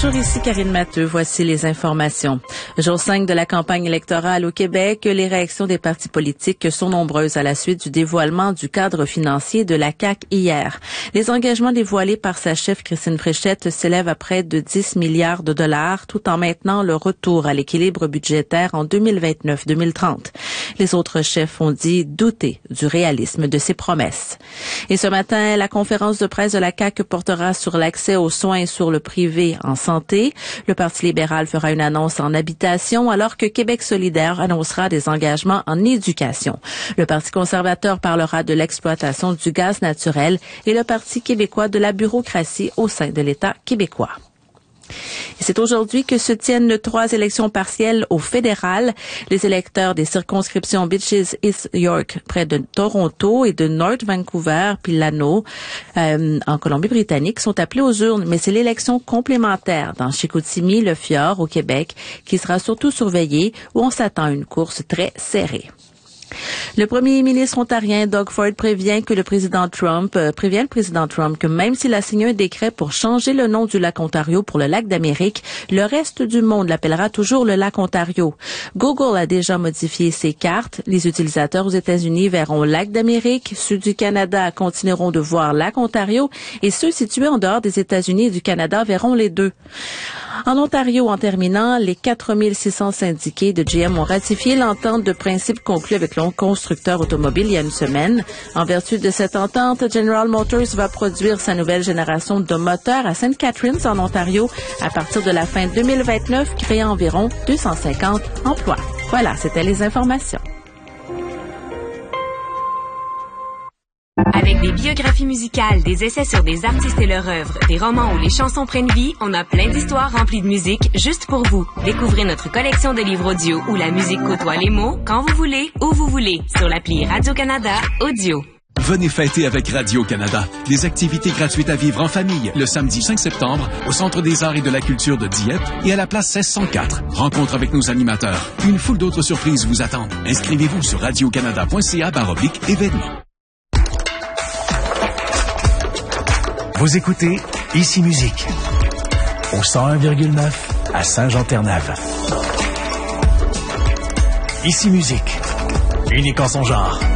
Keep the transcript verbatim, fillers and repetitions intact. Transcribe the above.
Bonjour, ici Karine Matteux. Voici les informations. Jour cinq de la campagne électorale au Québec, les réactions des partis politiques sont nombreuses à la suite du dévoilement du cadre financier de la C A Q hier. Les engagements dévoilés par sa chef Christine Fréchette s'élèvent à près de dix milliards de dollars, tout en maintenant le retour à l'équilibre budgétaire en deux mille vingt-neuf deux mille trente. Les autres chefs ont dit douter du réalisme de ces promesses. Et ce matin, la conférence de presse de la C A Q portera sur l'accès aux soins et sur le privé en santé. Le Parti libéral fera une annonce en habitation, alors que Québec solidaire annoncera des engagements en éducation. Le Parti conservateur parlera de l'exploitation du gaz naturel et le Parti québécois de la bureaucratie au sein de l'État québécois. Et c'est aujourd'hui que se tiennent trois élections partielles au fédéral. Les électeurs des circonscriptions Beaches East York, près de Toronto, et de North Vancouver, puis Lano, euh, en Colombie-Britannique, sont appelés aux urnes. Mais c'est l'élection complémentaire dans Chicoutimi, le Fjord, au Québec, qui sera surtout surveillée, où on s'attend à une course très serrée. Le premier ministre ontarien Doug Ford prévient que le président Trump euh, prévient le président Trump que même s'il a signé un décret pour changer le nom du lac Ontario pour le lac d'Amérique, le reste du monde l'appellera toujours le lac Ontario. Google a déjà modifié ses cartes. Les utilisateurs aux États-Unis verront lac d'Amérique, ceux du Canada continueront de voir lac Ontario et ceux situés en dehors des États-Unis et du Canada verront les deux. En Ontario, en terminant, les quatre mille six cents syndiqués de G M ont ratifié l'entente de principe conclue avec le constructeur automobile il y a une semaine. En vertu de cette entente, General Motors va produire sa nouvelle génération de moteurs à Saint Catharines, en Ontario, à partir de la fin deux mille vingt-neuf, créant environ deux cent cinquante emplois. Voilà, c'était les informations. Avec des biographies musicales, des essais sur des artistes et leur œuvre, des romans où les chansons prennent vie, on a plein d'histoires remplies de musique juste pour vous. Découvrez notre collection de livres audio où la musique côtoie les mots quand vous voulez, où vous voulez, sur l'appli Radio-Canada Audio. Venez fêter avec Radio-Canada. Des activités gratuites à vivre en famille le samedi cinq septembre au Centre des Arts et de la Culture de Dieppe et à la place seize cent quatre. Rencontre avec nos animateurs. Une foule d'autres surprises vous attendent. Inscrivez-vous sur radiocanada point c a barre oblique événements. Vous écoutez Ici Musique au cent un virgule neuf à Saint-Jean-Terre-Neuve. Ici Musique, unique en son genre.